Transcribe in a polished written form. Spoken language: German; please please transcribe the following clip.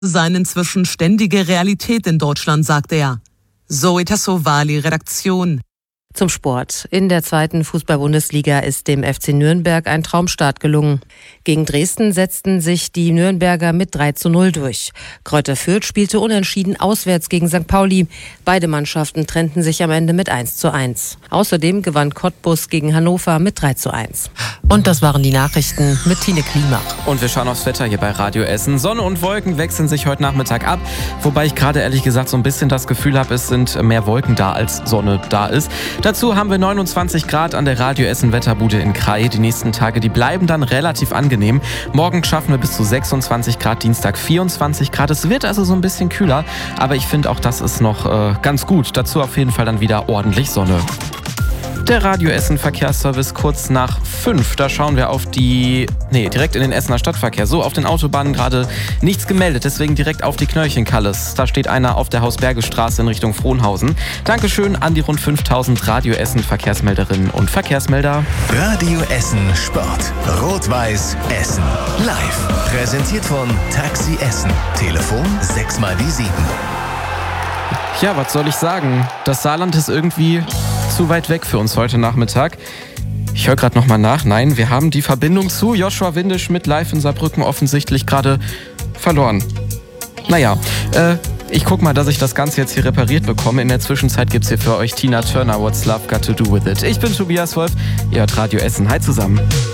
seien inzwischen ständige Realität in Deutschland, sagte er. Zoe Tassovali, Redaktion. Zum Sport. In der 2. Fußball-Bundesliga ist dem FC Nürnberg ein Traumstart gelungen. Gegen Dresden setzten sich die Nürnberger mit 3:0 durch. Greuther Fürth spielte unentschieden auswärts gegen St. Pauli. Beide Mannschaften trennten sich am Ende mit 1:1. Außerdem gewann Cottbus gegen Hannover mit 3:1. Und das waren die Nachrichten mit Tine Klima. Und wir schauen aufs Wetter hier bei Radio Essen. Sonne und Wolken wechseln sich heute Nachmittag ab. Wobei ich gerade ehrlich gesagt so ein bisschen das Gefühl habe, es sind mehr Wolken da als Sonne da ist. Dazu haben wir 29 Grad an der Radio Essen Wetterbude in Krai. Die nächsten Tage, die bleiben dann relativ angenehm. Morgen schaffen wir bis zu 26 Grad, Dienstag 24 Grad. Es wird also so ein bisschen kühler, aber ich finde auch, das ist noch ganz gut. Dazu auf jeden Fall dann wieder ordentlich Sonne. Der Radio Essen Verkehrsservice kurz nach 5. Da schauen wir auf direkt in den Essener Stadtverkehr. So, auf den Autobahnen gerade nichts gemeldet, deswegen direkt auf die Knöllchenkalles. Da steht einer auf der Hausbergestraße in Richtung Frohnhausen. Dankeschön an die rund 5000 Radio Essen Verkehrsmelderinnen und Verkehrsmelder. Radio Essen Sport. Rot-Weiß Essen. Live. Präsentiert von Taxi Essen. Telefon 6x7. Ja, was soll ich sagen? Das Saarland ist irgendwie zu weit weg für uns heute Nachmittag. Ich höre gerade nochmal nach. Nein, wir haben die Verbindung zu Joshua Windisch mit live in Saarbrücken offensichtlich gerade verloren. Naja, ich guck mal, dass ich das Ganze jetzt hier repariert bekomme. In der Zwischenzeit gibt's hier für euch Tina Turner, What's Love Got to Do With It. Ich bin Tobias Wolf, ihr hört Radio Essen. Hi zusammen.